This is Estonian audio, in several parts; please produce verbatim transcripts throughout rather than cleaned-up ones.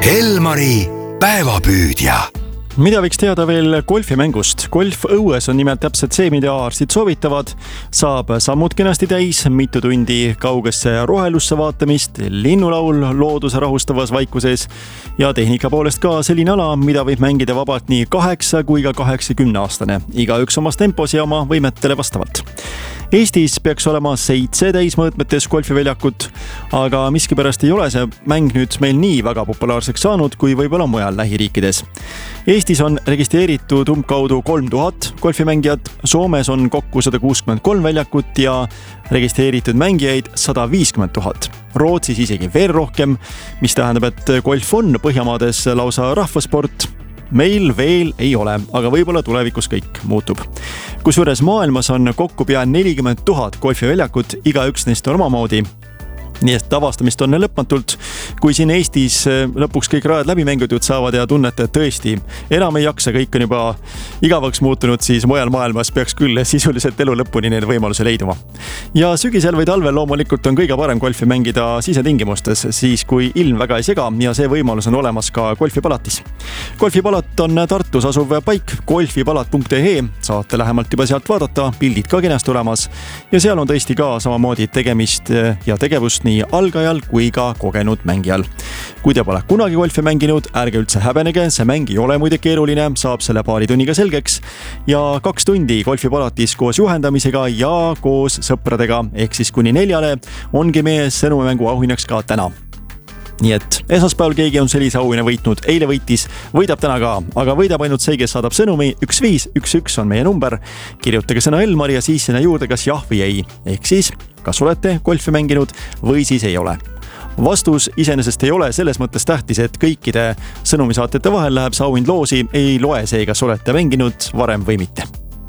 Elmari päevapüüdja. Mida võiks teada veel golfimängust? Golf õues on nimelt täpselt see, mida arstid soovitavad. Saab sammud kenasti täis, mitu tundi kaugesse rohelusse vaatamist, linnulaul looduse rahustavas vaikuses ja tehnika poolest ka selline ala, mida võib mängida vabalt nii kaheksa kui ka kaheksakümne aastane. Igaüks omas tempos ja oma võimetele vastavalt. Eestis peaks olema seitse täismõõtmetes golfiväljakut, aga miskipärast ei ole see mäng nüüd meil nii väga populaarseks saanud, kui võib-olla mujal lähiriikides. Eestis on registreeritud umbkaudu kolm tuhat golfimängijat, Soomes on kokku sada kuuskümmend kolm väljakut ja registreeritud mängijaid sada viiskümmend tuhat. Rootsis isegi veel rohkem, mis tähendab, et golf on Põhjamaades lausa rahvasport. Meil veel ei ole, aga võib-olla tulevikus kõik muutub. Kusjuures maailmas on kokku pea nelikümmend tuhat golfiväljakut, igaüks neist on omamoodi. Nii et avastamist on lõpmatult. Kui siin Eestis lõpuks kõik rajad läbi mängitud saavad ja tunnete, et tõesti enam ei jaksa, kõik on juba igavaks muutunud, siis mujal maailmas peaks küll sisuliselt elu lõpuni need võimaluse leiduma. Ja sügisel või talvel loomulikult on kõige parem golfi mängida sisetingimustes, siis kui ilm väga ei sega ja see võimalus on olemas ka golfipalatis. Golfipalat on Tartus asuv paik golfipalat punkt ee, saate lähemalt juba sealt vaadata, pildid ka kenasti olemas ja seal on tõesti ka samamoodi tegemist ja tegevust nii algajal kui ka kogenud mängijal. Kui te pole kunagi golfi mänginud, ärge üldse häbenege, see mäng ei ole muide keeruline, saab selle paari tunniga selgeks ja kaks tundi golfipalatis koos juhendamisega ja koos sõpradega, ehk siis kuni neljale ongi meie sõnumimängu auhinnaks ka täna. Nii et esmaspäeval keegi on sellise auhinna võitnud, eile võitis, võidab täna ka, aga võidab ainult see, kes saadab sõnumi üks viis üks üks on meie number. Kirjutage sõna Elmar ja siis sinna juurde kas jah või ei, ehk siis kas olete golfi mänginud või siis ei ole. Vastus iseenesest ei ole selles mõttes tähtis, et kõikide sõnumisaatjate vahel läheb see auhind loosi, ei loe see, kas olete mänginud varem või mitte.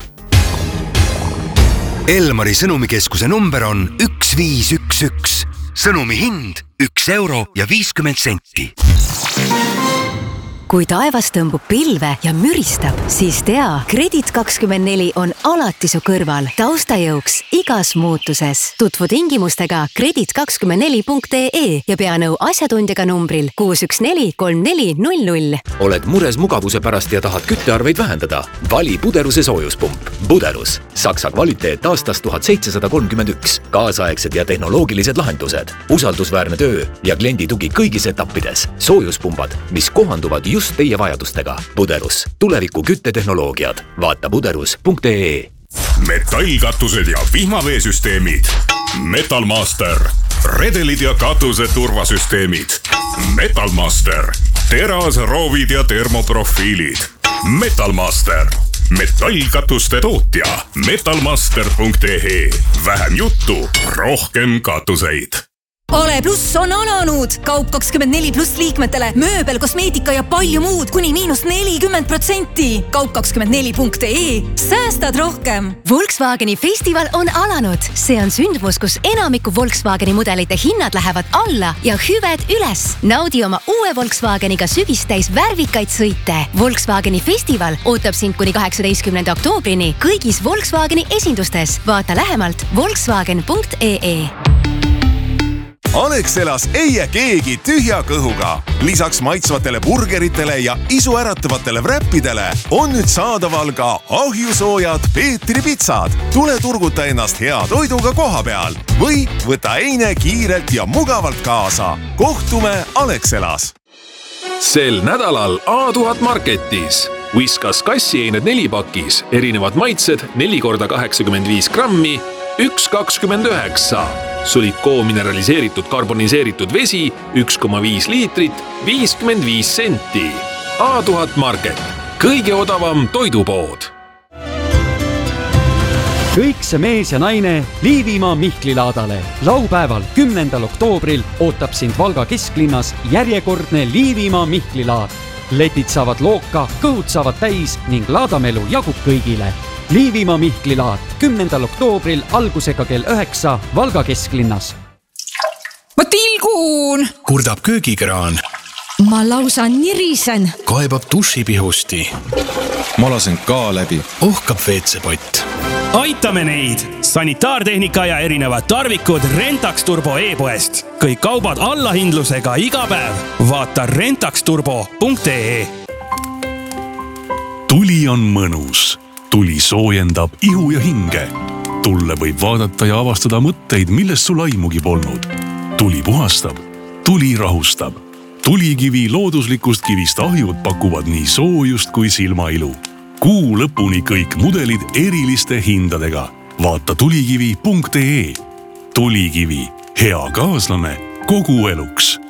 Elmari sõnumikeskuse number on üks viis üks üks. Sõnumi hind üks euro ja viiskümmend senti. Kui taevas tõmbub pilve ja müristab, siis tea, Kredit kakskümmend neli on alati su kõrval, taustajõuks igas muutuses. Tutvu tingimustega kredit kakskümmend neli punkt ee ja pea nõu asjatundjaga numbril kuus üks neli kolm neli null null. Oled mures mugavuse pärast ja tahad küttearveid vähendada? Vali Buderuse soojuspump. Buderus. Saksa kvaliteet aastast tuhat seitsesada kolmkümmend üks. Kaasaegsed ja tehnoloogilised lahendused. Usaldusväärne töö ja kliendi tugi kõigis etappides. Soojuspumbad, mis kohanduvad just just teie vajadustega. Buderus. Tuleviku küttetehnoloogiad. Vaata buderus punkt ee. Metallkatused ja vihmaveesüsteemid. Metalmaster. Redelid ja katuse turvasüsteemid. Metalmaster. Teras, roovid ja termoprofiilid. Metalmaster. Metallkatuste tootja. Metalmaster punkt ee. Vähem juttu, rohkem katuseid. Ole pluss on alanud! Kaup kakskümmend neli pluss liikmetele, mööbel, kosmeetika ja palju muud kuni miinus nelikümmend protsenti. Kaup kakskümmend neli punkt ee. Säästad rohkem! Volkswageni festival on alanud. See on sündmus, kus enamiku Volkswageni mudelite hinnad lähevad alla ja hüved üles. Naudi oma uue Volkswageniga sügist täis värvikaid sõite. Volkswageni festival ootab sind kuni kaheksateistkümnenda oktoobrini kõigis Volkswageni esindustes. Vaata lähemalt volkswagen punkt ee. Alexelas ei jää keegi tühja kõhuga. Lisaks maitsvatele burgeritele ja isuäratavatele wrappidele on nüüd saadaval ka ahjusoojad Peetri pitsad. Tule turguta ennast hea toiduga koha peal või võta eine kiirelt ja mugavalt kaasa. Kohtume Alexelas. Sel nädalal A tuhat Marketis. Whiskas kassieined nelipakis, erinevad maitsed neli korda kaheksakümmend viis grammi, üks kakskümmend üheksa. Sulikoo mineraliseeritud karboniseeritud vesi üks koma viis liitrit, viiskümmend viis senti. A tuhat Market. Kõige odavam toidupood. Kõik see mees ja naine Liivimaa Mihklilaadale. Laupäeval kümnendal oktoobril ootab sind Valga kesklinnas järjekordne Liivimaa Mihklilaad. Letid saavad looka, kõhud saavad täis ning laadamelu jagub kõigile. Liivimaa Mihklilaad kümnendal oktoobril algusega kell üheksa Valga kesklinnas. Ma tilgun! Kurdab köögikraan. ma lausa nirisen. Kaebab dušipihusti. Ma lasen ka läbi. Ohkab veetsepott. Aitame neid! Sanitaartehnika ja erinevad tarvikud Rentax Turbo e-poest. Kõik kaubad allahindlusega iga päev. Vaata rentax turbo punkt ee. Tuli on mõnus. Tuli soojendab ihu ja hinge. Tulle võib vaadata ja avastada mõtteid, millest sul aimugi polnud. Tuli puhastab. Tuli rahustab. Tulikivi looduslikust kivist ahjud pakuvad nii soojust kui silmailu. Kuu lõpuni kõik mudelid eriliste hindadega. Vaata tulikivi punkt ee. Tulikivi. Hea kaaslane kogu eluks.